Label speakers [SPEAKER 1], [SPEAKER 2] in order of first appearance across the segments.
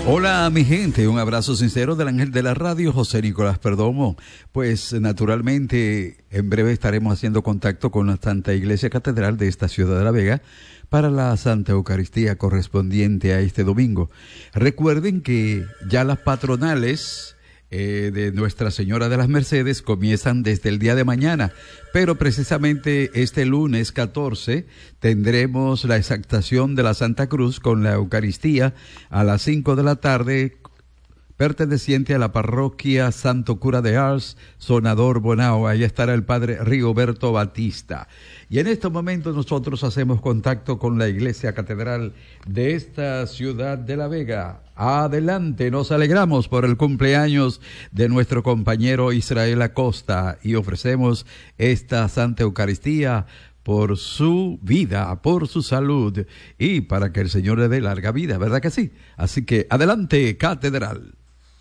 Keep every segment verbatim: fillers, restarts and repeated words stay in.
[SPEAKER 1] Hola mi gente, un abrazo sincero del ángel de la radio, José Nicolás Perdomo. Pues naturalmente en breve estaremos haciendo contacto con la Santa Iglesia Catedral de esta ciudad de La Vega para la Santa Eucaristía correspondiente a este domingo. Recuerden que ya las patronales eh, de Nuestra Señora de las Mercedes comienzan desde el día de mañana, pero precisamente este lunes catorce tendremos la exaltación de la Santa Cruz con la Eucaristía a las cinco de la tarde, perteneciente a la parroquia Santo Cura de Ars, Sonador Bonao. Ahí estará el padre Rigoberto Batista. Y en estos momentos nosotros hacemos contacto con la Iglesia Catedral de esta ciudad de La Vega. Adelante, nos alegramos por el cumpleaños de nuestro compañero Israel Acosta y ofrecemos esta Santa Eucaristía por su vida, por su salud y para que el Señor le dé larga vida, ¿verdad que sí? Así que adelante, Catedral.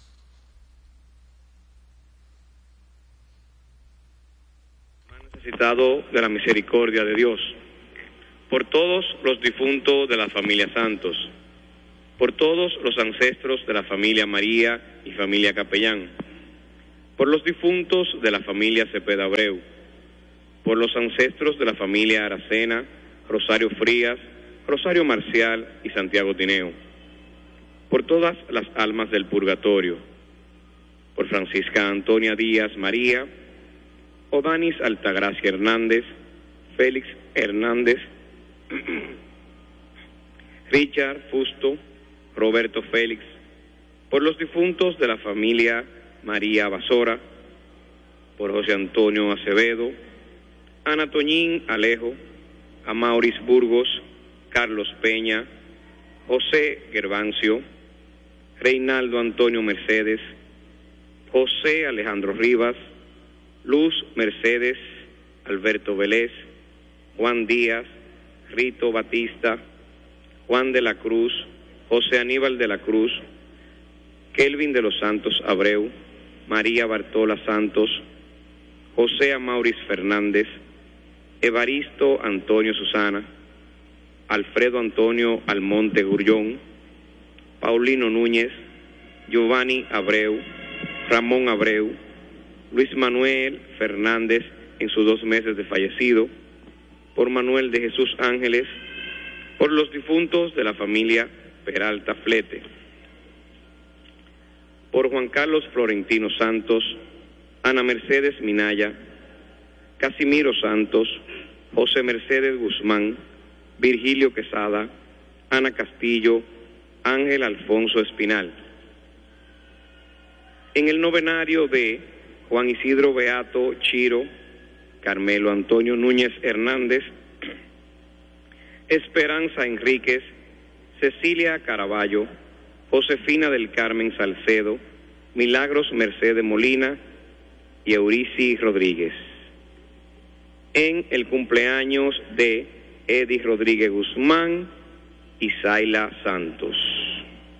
[SPEAKER 2] Necesitado de la misericordia de Dios, por todos los difuntos de la familia Santos, por todos los ancestros de la familia María y familia Capellán, por los difuntos de la familia Cepeda Abreu, por los ancestros de la familia Aracena, Rosario Frías, Rosario Marcial y Santiago Tineo, por todas las almas del purgatorio, por Francisca Antonia Díaz María, Odanis Altagracia Hernández, Félix Hernández, Richard Fusto, Roberto Félix, por los difuntos de la familia María Basora, por José Antonio Acevedo, Ana Toñín Alejo, Amauris Burgos, Carlos Peña, José Gervancio, Reinaldo Antonio Mercedes, José Alejandro Rivas, Luz Mercedes, Alberto Vélez, Juan Díaz, Rito Batista, Juan de la Cruz, José Aníbal de la Cruz, Kelvin de los Santos Abreu, María Bartola Santos, José Amauris Fernández, Evaristo Antonio Susana, Alfredo Antonio Almonte Gurllón, Paulino Núñez, Giovanni Abreu, Ramón Abreu, Luis Manuel Fernández en sus dos meses de fallecido, por Manuel de Jesús Ángeles, por los difuntos de la familia Peralta Flete, por Juan Carlos Florentino Santos, Ana Mercedes Minaya, Casimiro Santos, José Mercedes Guzmán, Virgilio Quesada, Ana Castillo, Ángel Alfonso Espinal. En el novenario de Juan Isidro Beato Chiro, Carmelo Antonio Núñez Hernández, Esperanza Enríquez, Cecilia Caraballo, Josefina del Carmen Salcedo, Milagros Mercedes Molina y Eurici Rodríguez. En el cumpleaños de Eddie Rodríguez Guzmán y Zayla Santos.